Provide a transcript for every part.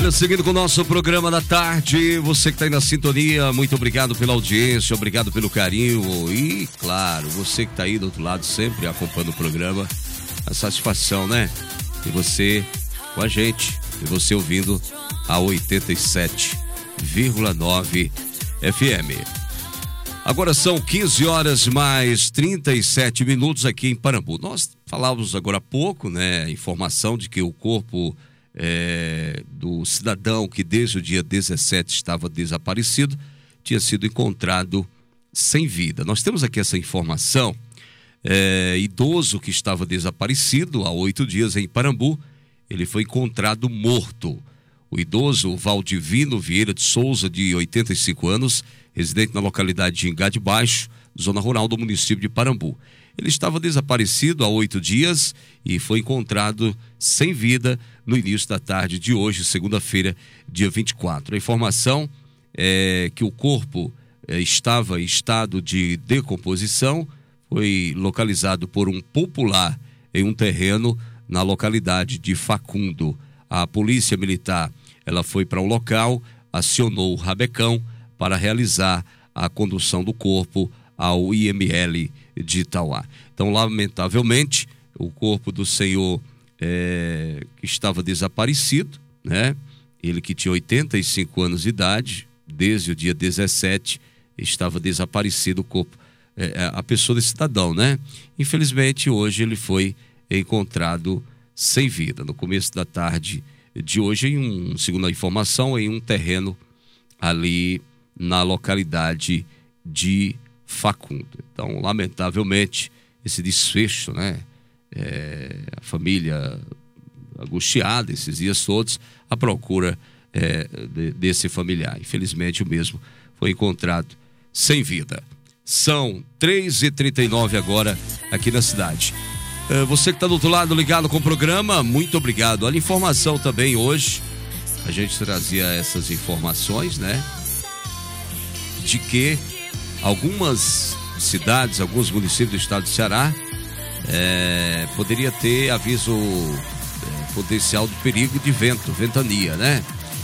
Olha, seguindo com o nosso programa da tarde, você que está aí na sintonia, muito obrigado pela audiência, obrigado pelo carinho e, claro, você que está aí do outro lado sempre acompanhando o programa, a satisfação, né? E você com a gente, e você ouvindo a 87,9 FM. Agora são 15 horas mais 37 minutos aqui em Parambu. Nós falávamos agora há pouco, né, informação de que o corpo do cidadão que desde o dia 17 estava desaparecido, tinha sido encontrado sem vida. Nós temos aqui essa informação, idoso que estava desaparecido há 8 dias em Parambu, ele foi encontrado morto. O idoso Valdivino Vieira de Souza, de 85 anos, residente na localidade de Ingá de Baixo, zona rural do município de Parambu. Ele estava desaparecido há 8 dias e foi encontrado sem vida no início da tarde de hoje, segunda-feira, dia 24. A informação é que o corpo estava em estado de decomposição, foi localizado por um popular em um terreno na localidade de Facundo. A polícia militar, ela foi para o local, acionou o rabecão para realizar a condução do corpo ao IML de Itauá. Então, lamentavelmente, o corpo do senhor que estava desaparecido, né? Ele que tinha 85 anos de idade, desde o dia 17, estava desaparecido o corpo, a pessoa desse cidadão, né? Infelizmente, hoje ele foi encontrado sem vida. No começo da tarde de hoje, segundo a informação, em um terreno ali na localidade de Facundo. Então, lamentavelmente, esse desfecho, né? A família angustiada esses dias todos, à procura desse familiar. Infelizmente, o mesmo foi encontrado sem vida. São 3h39 agora aqui na cidade. Você que está do outro lado ligado com o programa, muito obrigado. Olha, informação também hoje, a gente trazia essas informações, né? De que algumas cidades, alguns municípios do estado do Ceará poderia ter aviso potencial de perigo de vento, ventania, né?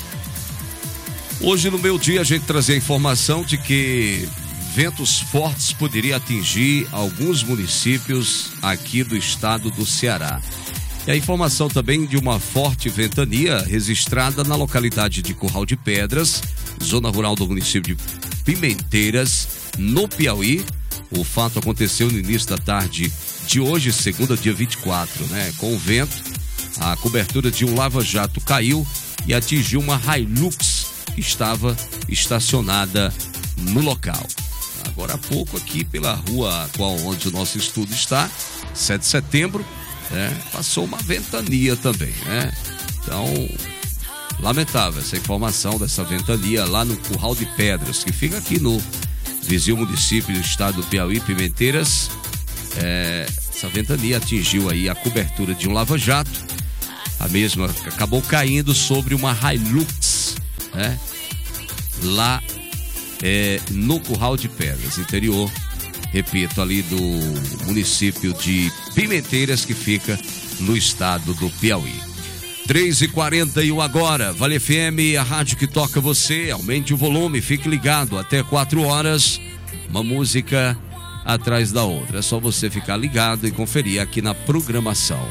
Hoje no meio dia a gente trazia a informação de que ventos fortes poderiam atingir alguns municípios aqui do estado do Ceará. E a informação também de uma forte ventania registrada na localidade de Curral de Pedras, zona rural do município de Pimenteiras, no Piauí. O fato aconteceu no início da tarde de hoje, segunda, dia 24, né? Com o vento, a cobertura de um lava-jato caiu e atingiu uma Hilux que estava estacionada no local. Agora há pouco aqui pela rua onde o nosso estúdio está, 7 de setembro, passou uma ventania também, né? Então, lamentável essa informação dessa ventania lá no Curral de Pedras, que fica aqui no vizinho município do estado do Piauí, Pimenteiras. Essa ventania atingiu aí a cobertura de um lava-jato. A mesma acabou caindo sobre uma Hilux, né? Lá no Curral de Pedras, interior, repito, ali do município de Pimenteiras, que fica no estado do Piauí. 3h41 agora, Vale FM, a rádio que toca você. Aumente o volume, fique ligado até 4 horas, uma música atrás da outra. É só você ficar ligado e conferir aqui na programação.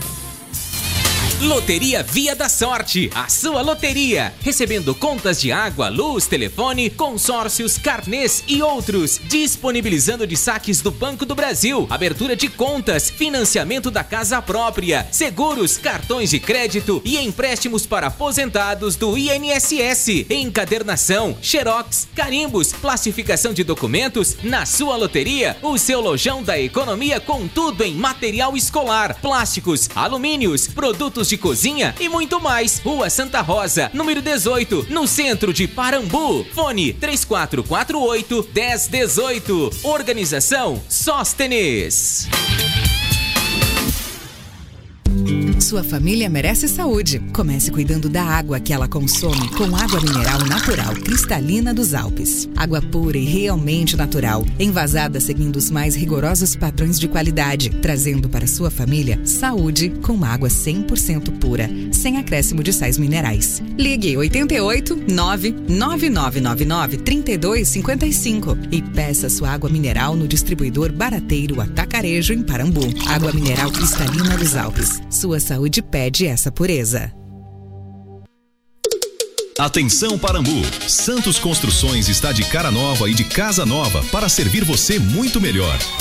Loteria Via da Sorte, a sua loteria, recebendo contas de água, luz, telefone, consórcios, carnês e outros, disponibilizando de saques do Banco do Brasil, abertura de contas, financiamento da casa própria, seguros, cartões de crédito e empréstimos para aposentados do INSS, encadernação, xerox, carimbos, plastificação de documentos. Na sua loteria, o seu lojão da economia com tudo em material escolar, plásticos, alumínios, produtos de cozinha e muito mais. Rua Santa Rosa, número 18, no centro de Parambu. Fone 3448-1018. Organização Sóstenes. Sua família merece saúde. Comece cuidando da água que ela consome com água mineral natural cristalina dos Alpes. Água pura e realmente natural, envasada seguindo os mais rigorosos padrões de qualidade, trazendo para sua família saúde com água 100% pura, sem acréscimo de sais minerais. Ligue 88 99999 3255 e peça sua água mineral no distribuidor Barateiro Atacarejo em Parambu. Água mineral cristalina dos Alpes. Sua saúde pede essa pureza. Atenção Parambu, Santos Construções está de cara nova e de casa nova para servir você muito melhor.